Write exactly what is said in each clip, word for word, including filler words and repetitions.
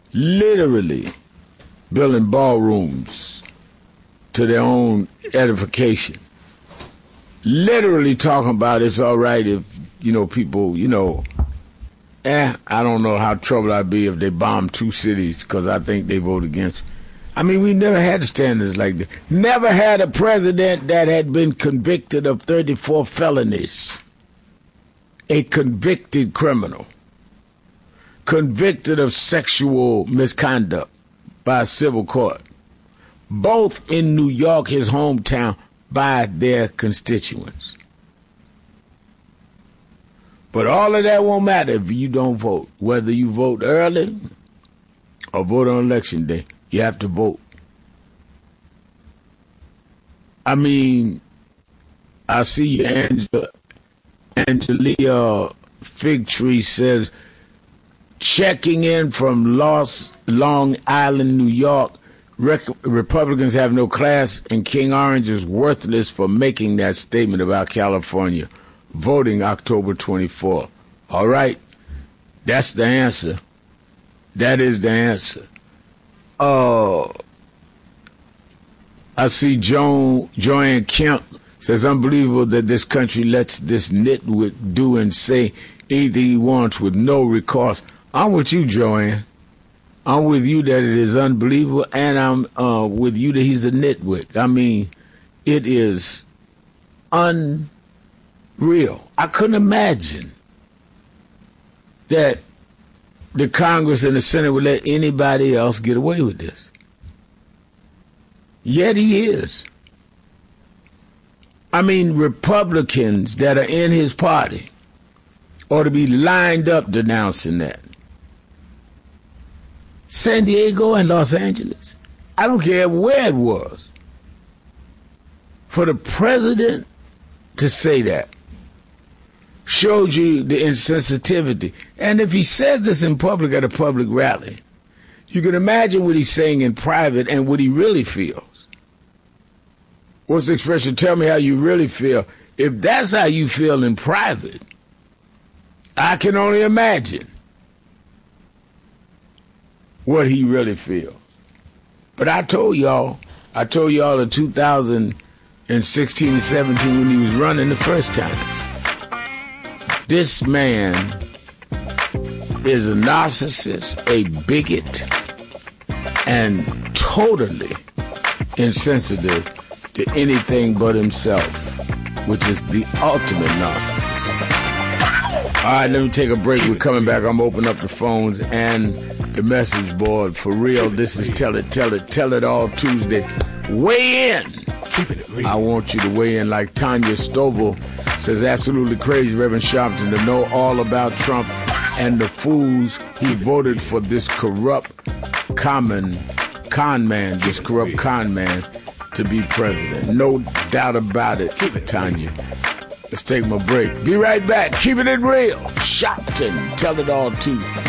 literally building ballrooms to their own edification. Literally talking about it's all right if, you know, people, you know, eh, I don't know how troubled I'd be if they bombed two cities because I think they vote against. I mean, we never had standards like that. Never had a president that had been convicted of thirty-four felonies. A convicted criminal. Convicted of sexual misconduct by a civil court. Both in New York, his hometown, by their constituents. But all of that won't matter if you don't vote. Whether you vote early or vote on election day, you have to vote. I mean, I see Angela, Angelia Figtree says, checking in from Los, Long Island, New York, Rec- Republicans have no class, and King Orange is worthless for making that statement about California voting October twenty-fourth. All right, that's the answer. That is the answer. Uh, I see Joan, Joanne Kemp says, unbelievable that this country lets this nitwit do and say anything he wants with no recourse. I'm with you, Joanne. I'm with you that it is unbelievable, and I'm uh, with you that he's a nitwit. I mean, it is unreal. I couldn't imagine that the Congress and the Senate would let anybody else get away with this. Yet he is. I mean, Republicans that are in his party ought to be lined up denouncing that. San Diego and Los Angeles, I don't care where it was, for the president to say that shows you the insensitivity. And if he says this in public at a public rally, you can imagine what he's saying in private and what he really feels. What's the expression? Tell me how you really feel. If that's how you feel in private, I can only imagine what he really feels. But I told y'all, I told y'all in two thousand sixteen and seventeen when he was running the first time, this man is a narcissist, a bigot, and totally insensitive to anything but himself, which is the ultimate narcissist. All right, let me take a break. We're coming back. I'm opening up the phones and the message board. For real, this is Tell It, Tell It, Tell It All Tuesday. Weigh in. I want you to weigh in like Tanya Stovall says, absolutely crazy, Reverend Sharpton, to know all about Trump and the fools he voted for this corrupt common con man, this corrupt con man to be president. No doubt about it, Tanya. Let's take my break. Be right back. Keeping it real. Sharpton, Tell It All Tuesday.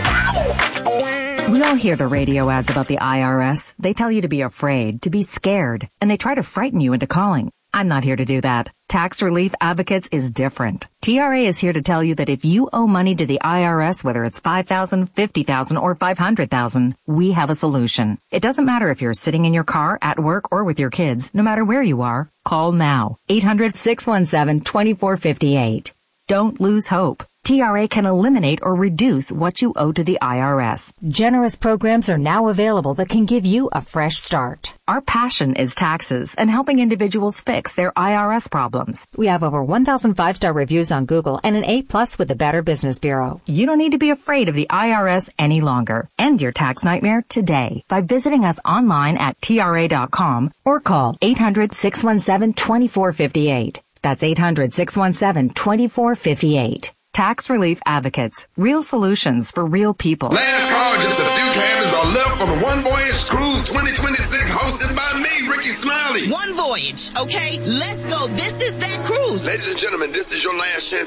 We all hear the radio ads about the I R S. They tell you to be afraid, to be scared, and they try to frighten you into calling. I'm not here to do that. Tax Relief Advocates is different. T R A is here to tell you that if you owe money to the I R S, whether it's five thousand dollars, fifty thousand dollars, or five hundred thousand dollars, we have a solution. It doesn't matter if you're sitting in your car, at work, or with your kids. No matter where you are, call now. eight hundred, six one seven, two four five eight. Don't lose hope. T R A can eliminate or reduce what you owe to the I R S. Generous programs are now available that can give you a fresh start. Our passion is taxes and helping individuals fix their I R S problems. We have over one thousand five-star reviews on Google and an A plus with the Better Business Bureau. You don't need to be afraid of the I R S any longer. End your tax nightmare today by visiting us online at T R A dot com or call eight hundred, six one seven, two four five eight. That's eight hundred, six one seven, two four five eight. Tax Relief Advocates. Real solutions for real people. Last call, just a few cabins are left on the One Voyage Cruise twenty twenty-six, hosted by me, Ricky Smiley. One Voyage, okay? Let's go. This is that cruise. Ladies and gentlemen, this is your last chance